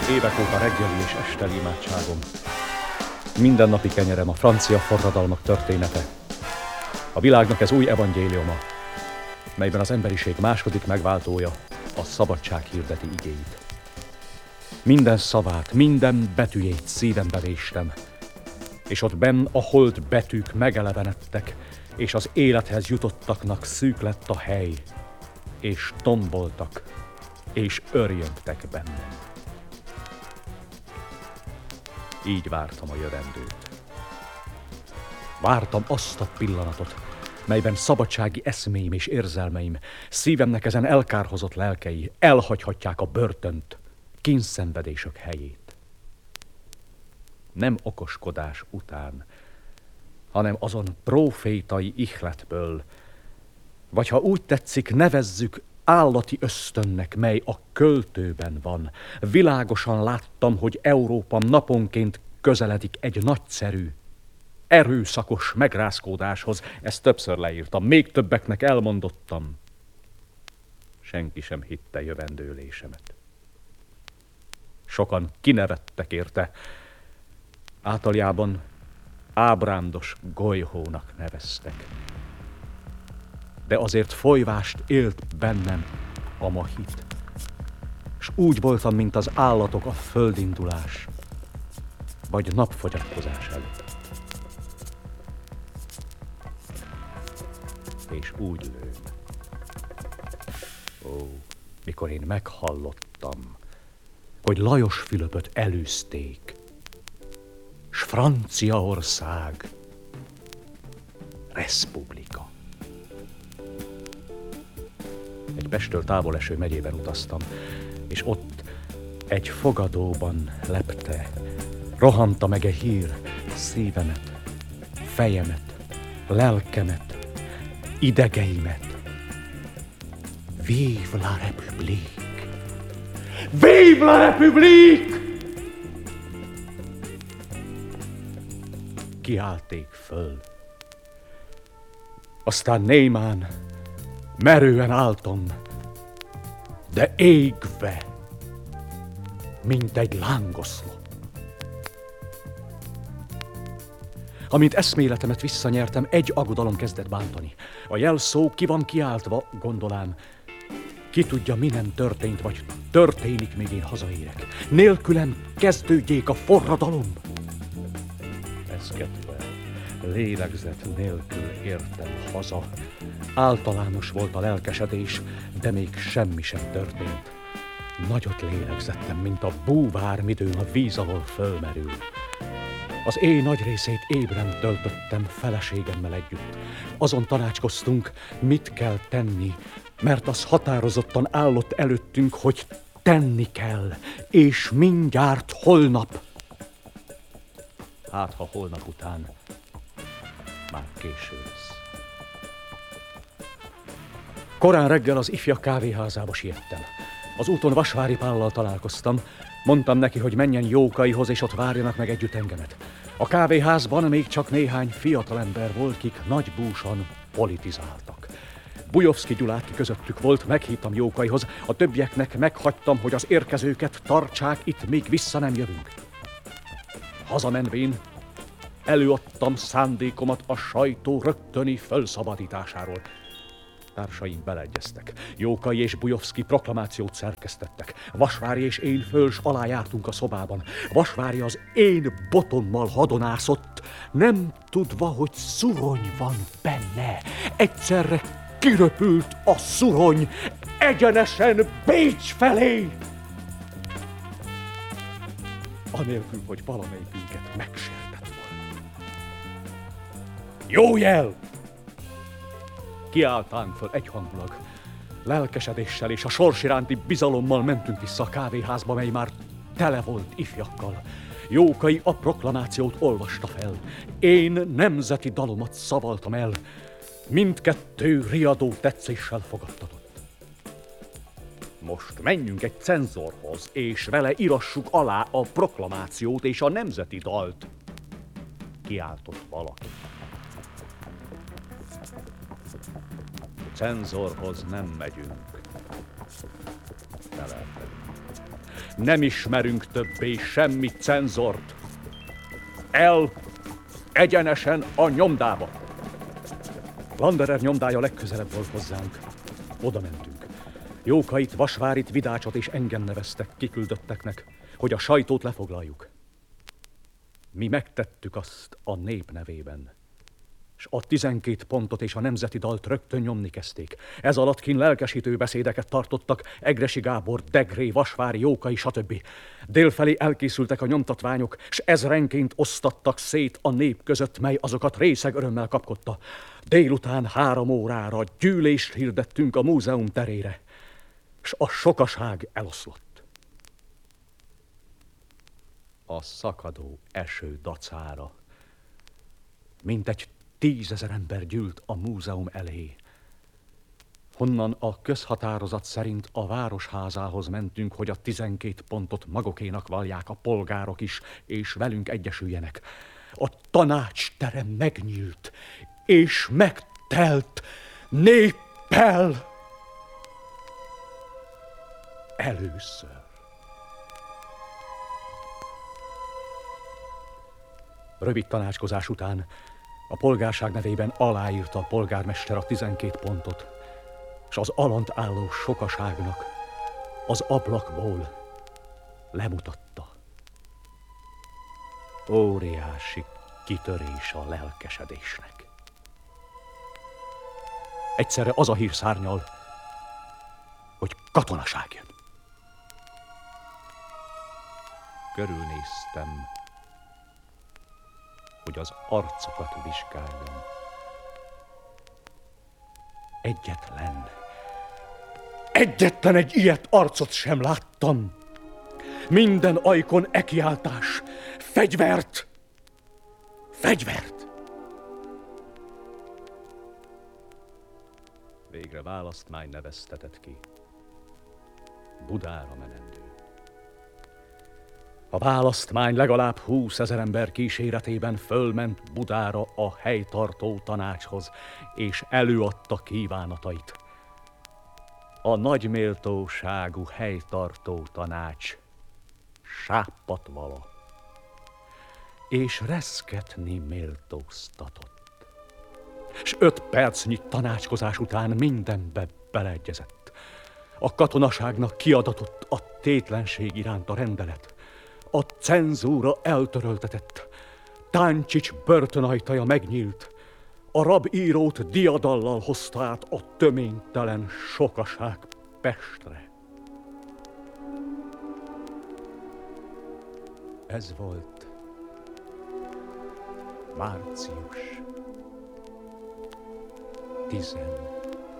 Évek óta reggeli és esteli imádságom. Mindennapi kenyerem a francia forradalmak története. A világnak ez új evangéliuma, melyben az emberiség második megváltója, a szabadság hirdeti igéit. Minden szavát, minden betűjét szívembe véstem, és ott benn a hold betűk megelevenedtek, és az élethez jutottaknak szűk lett a hely, és tomboltak, és örjöngtek bennem. Így vártam a jövendőt. Vártam azt a pillanatot, melyben szabadsági eszméim és érzelmeim, szívemnek ezen elkárhozott lelkei elhagyhatják a börtönt, kínszenvedések helyét. Nem okoskodás után, hanem azon prófétai ihletből, vagy ha úgy tetszik, nevezzük állati ösztönnek, mely a költőben van. Világosan láttam, hogy Európa naponként közeledik egy nagyszerű, erőszakos megrázkódáshoz. Ezt többször leírtam, még többeknek elmondottam. Senki sem hitte jövendőlésemet. Sokan kinevettek érte. Átaljában ábrándos golyhónak neveztek. De azért folyvást élt bennem a ma hit. S úgy voltam, mint az állatok a földindulás, vagy napfogyatkozás előtt. És úgy lőn. Ó, mikor én meghallottam, hogy Lajos Fülöpöt elűzték, s Franciaország Reszpublika. Egy Pesttől távol eső megyében utaztam, és ott egy fogadóban lepte, rohanta meg egy hír szívemet, fejemet, lelkemet, idegeimet. Vive la République! Vive la République! Kiálték föl. Aztán némán, merően álltam, de égve, mint egy lángoszlop. Amint eszméletemet visszanyertem, egy aggodalom kezdett bántani. A jelszó ki van kiáltva, gondolám. Ki tudja, mi nem történt, vagy történik, még én hazaérek. Nélkülem kezdődjék a forradalom. Eszkedve, lélegzet nélkül értem haza. Általános volt a lelkesedés, de még semmi sem történt. Nagyot lélegzettem, mint a búvár, midőn a víz alól fölmerül. Az éj nagy részét ébren töltöttem feleségemmel együtt. Azon tanácskoztunk, mit kell tenni, mert az határozottan állott előttünk, hogy tenni kell, és mindjárt holnap. Hát, ha holnap után már késő lesz. Korán reggel az ifjak kávéházába siettem. Az úton Vasvári Pállal találkoztam. Mondtam neki, hogy menjen Jókaihoz, és ott várjanak meg együtt engemet. A kávéházban még csak néhány fiatalember volt, kik nagy búsan politizáltak. Bujovszki Gyulát, ki közöttük volt, meghívtam Jókaihoz, a többieknek meghagytam, hogy az érkezőket tartsák, itt még vissza nem jövünk. Hazamenvén előadtam szándékomat a sajtó rögtöni fölszabadításáról. Társaim beleegyeztek. Jókai és Bujovszki proklamációt szerkesztettek. Vasvári és én föl s alá jártunk a szobában. Vasvári az én botommal hadonászott, nem tudva, hogy szurony van benne. Egyszerre kiröpült a szurony, egyenesen Bécs felé! Anélkül, hogy valamelyikünket megsértett volna. Jó jel! Kiáltánk föl egyhangulag. Lelkesedéssel és a sors iránti bizalommal mentünk vissza a kávéházba, mely már tele volt ifjakkal. Jókai a proklamációt olvasta fel. Én nemzeti dalomat szavaltam el. Mindkettő riadó tetszéssel fogadtatott. Most menjünk egy cenzorhoz, és vele írassuk alá a proklamációt és a nemzeti dalt. Kiáltott valaki. Cenzorhoz nem megyünk. Feleltem. Nem ismerünk többé semmi cenzort. Egyenesen a nyomdába. Landerer nyomdája legközelebb volt hozzánk. Oda mentünk. Jókait, Vasvárit, Vidácsot és engem neveztek kiküldötteknek, hogy a sajtót lefoglaljuk. Mi megtettük azt a nép nevében. És a 12 pontot és a nemzeti dalt rögtön nyomni kezdték. Ez alatt kint lelkesítő beszédeket tartottak Egressy Gábor, Degré, Vasvári, Jókai, stb. Délfelé elkészültek a nyomtatványok, s ezrenként osztattak szét a nép között, mely azokat részeg örömmel kapkodta. Délután 3 órára gyűlést hirdettünk a múzeum terére, s a sokaság eloszlott. A szakadó eső dacára mintegy 10 000 ember gyűlt a múzeum elé. Honnan a közhatározat szerint a városházához mentünk, hogy a 12 pontot magokénak vallják a polgárok is, és velünk egyesüljenek. A tanácsterem megnyílt, és megtelt néppel. Először. Rövid tanácskozás után a polgárság nevében aláírta a polgármester a 12 pontot, és az alant álló sokaságnak az ablakból lemutatta. Óriási kitörés a lelkesedésnek. Egyszerre az a hír szárnyal, hogy katonaság jön. Körülnéztem, hogy az arcokat vizsgáljam. Egyetlen egy ilyet arcot sem láttam. Minden ajkon kiáltás. Fegyvert! Fegyvert! Végre választmány neveztetett ki. Budára menendő. A választmány legalább 20 000 ember kíséretében fölment Budára a helytartó tanácshoz, és előadta kívánatait. A nagyméltóságú helytartó tanács sápat vala, és reszketni méltóztatott. S 5 percnyi tanácskozás után mindenbe beleegyezett. A katonaságnak kiadatott a tétlenség iránt a rendelet. A cenzúra eltöröltetett. Táncsics börtönajtaja megnyílt. A rabírót diadallal hozta át a töménytelen sokaság Pestre. Ez volt március 14.